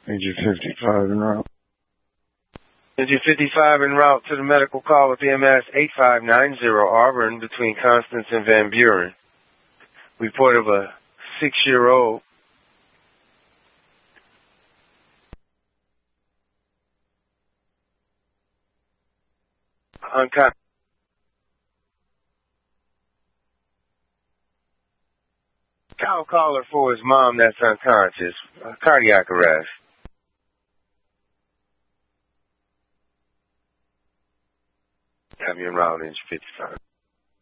Engine 55 en route. Engine 55 en route to the medical call with EMS 8590 Auburn between Constance and Van Buren. Report of a 6-year-old unconscious. I'll call her for his mom that's unconscious. Cardiac arrest. Have you en route, engine 55.